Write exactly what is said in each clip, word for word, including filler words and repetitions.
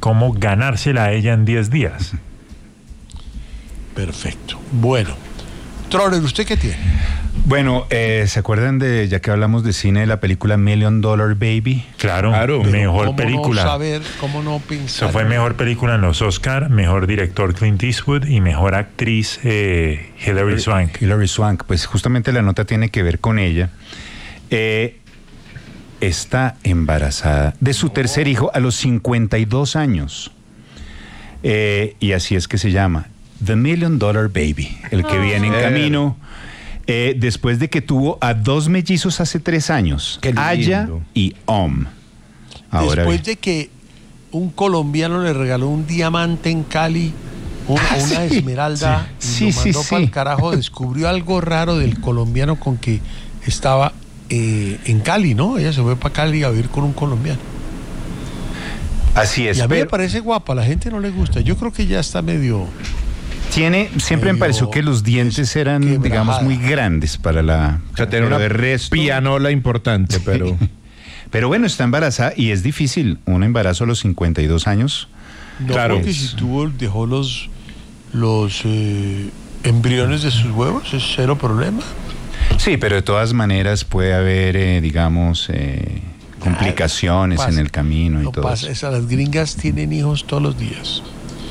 cómo ganársela a ella en diez días. Perfecto. Bueno, Troller, ¿usted qué tiene? Bueno, eh, ¿se acuerdan de, ya que hablamos de cine, de la película Million Dollar Baby? Claro, Claro. mejor ¿Cómo película. no saber, cómo no pensar? Eso fue mejor película en los Oscar, mejor director Clint Eastwood y mejor actriz eh, Hilary Swank. Hilary Swank, pues justamente la nota tiene que ver con ella. Eh, está embarazada de su tercer hijo a los cincuenta y dos años. Eh, y así es que se llama The Million Dollar Baby, el que viene en camino. Eh, después de que tuvo a dos mellizos hace tres años, Aya y Om. Ahora Después bien. de que un colombiano le regaló un diamante en Cali, un- Ah, una sí, esmeralda, sí, y sí, lo mandó sí, para sí. el carajo, descubrió algo raro del colombiano con que estaba eh, en Cali, ¿no? Ella se fue para Cali a vivir con un colombiano. Así es, Y a mí me pero parece guapa, a la gente no le gusta. Yo creo que ya está medio... tiene, siempre me medio pareció que los dientes eran, quebrajada. digamos, muy grandes para la... O sea, tiene pero una de resto- pianola importante, pero... Pero bueno, está embarazada y es difícil. Un embarazo a los cincuenta y dos años. No, Claro. porque si tuvo, dejó los, los eh, embriones de sus huevos, es cero problema. Sí, pero de todas maneras puede haber, eh, digamos, eh, complicaciones Pasa. en el camino y No todo pasa, eso. esas, las gringas tienen hijos todos los días.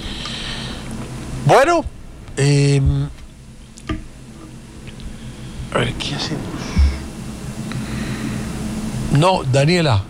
Bueno, eh, a ver, ¿qué hacemos? No, Daniela.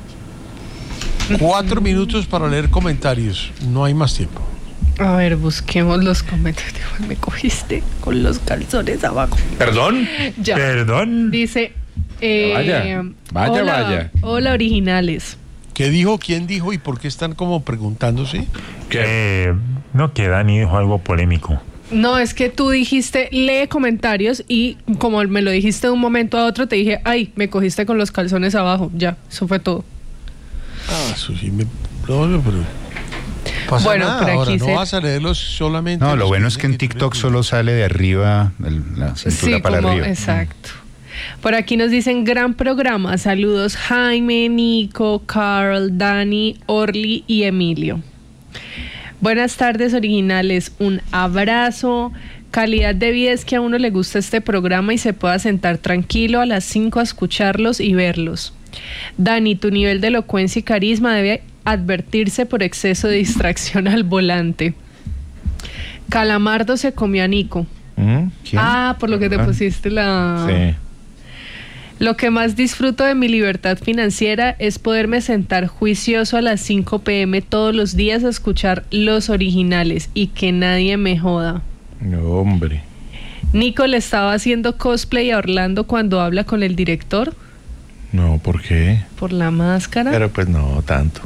Cuatro minutos para leer comentarios. No hay más tiempo. A ver, busquemos los comentarios. Me cogiste con los calzones abajo. ¿Perdón? Ya. Perdón. Dice. eh, Vaya, vaya, hola, vaya. Hola, originales. ¿Qué dijo? ¿Quién dijo? ¿Y por qué están como preguntándose? Eh, no, que Dani dijo algo polémico. No, es que tú dijiste, lee comentarios y como me lo dijiste de un momento a otro, te dije, ay, me cogiste con los calzones abajo. Ya, eso fue todo. Ah, eso sí me... No, no, pero... Pasa Bueno, nada, pero aquí ahora no se- vas a leerlos solamente... No, lo los bueno es que en dicen TikTok tú- solo sale de arriba, el- la cintura Sí, para como, arriba. exacto. Por aquí nos dicen gran programa. Saludos Jaime, Nico, Carl, Dani, Orly y Emilio. Buenas tardes, originales. Un abrazo. Calidad de vida es que a uno le gusta este programa y se pueda sentar tranquilo a las cinco a escucharlos y verlos. Dani, tu nivel de elocuencia y carisma debe advertirse por exceso de distracción al volante. Calamardo se comió a Nico. ¿Mm? ¿Quién? Ah, por lo que te Ah. pusiste la... Sí. Lo que más disfruto de mi libertad financiera es poderme sentar juicioso a las cinco pe eme todos los días a escuchar los originales y que nadie me joda. No, hombre. Nico le estaba haciendo cosplay a Orlando cuando habla con el director No, ¿por qué? por la máscara. Pero pues no tanto.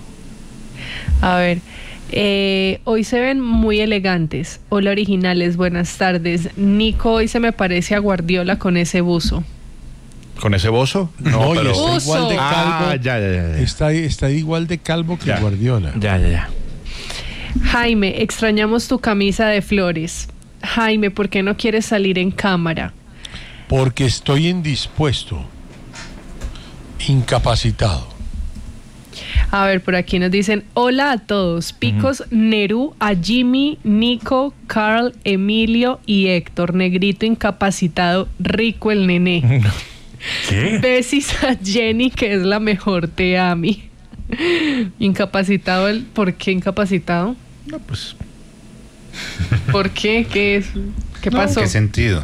A ver, eh, hoy se ven muy elegantes. Hola originales, buenas tardes. Nico hoy se me parece a Guardiola con ese buzo. ¿Con ese bozo? No, y está Uso. igual de calvo. Ah, ya, ya, ya. Está, está igual de calvo que Ya. Guardiola. Ya, ya, ya. Jaime, extrañamos tu camisa de flores. Jaime, ¿por qué no quieres salir en cámara? Porque estoy indispuesto. Incapacitado. A ver, por aquí nos dicen, hola a todos, Picos, Nerú, a Jimmy, Nico, Carl, Emilio y Héctor, negrito incapacitado, rico el nené. ¿Qué? Besis a Jenny, que es la mejor, te ami. Incapacitado, el, ¿por qué incapacitado? No, pues. ¿Por qué? ¿Qué es? ¿Qué pasó? ¿Qué sentido?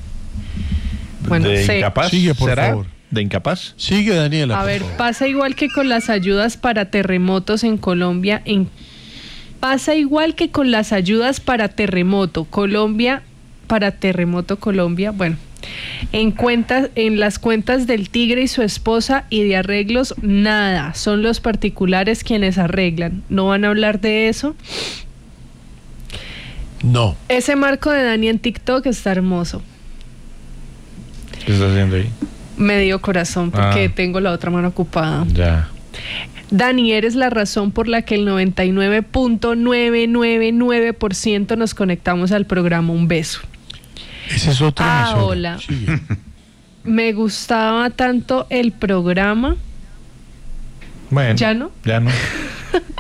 Bueno, de sé. incapaz. Sigue, por ¿Será? favor. ¿De incapaz? Sigue, Daniela. A por ver, favor. pasa igual que con las ayudas para terremotos en Colombia. En, pasa igual que con las ayudas para terremoto. Colombia, para terremoto Colombia. Bueno, en cuentas, en las cuentas del Tigre y su esposa y de arreglos, nada. Son los particulares quienes arreglan. ¿No van a hablar de eso? No. Ese marco de Dani en TikTok está hermoso. ¿Qué estás haciendo ahí? Me dio corazón porque Ah. tengo la otra mano ocupada. Ya. Dani, eres la razón por la que el noventa y nueve punto novecientos noventa y nueve por ciento nos conectamos al programa. Un beso. Esa es otra Ah, emisora. hola. Sigue. Me gustaba tanto el programa. Bueno. ¿Ya no? Ya no.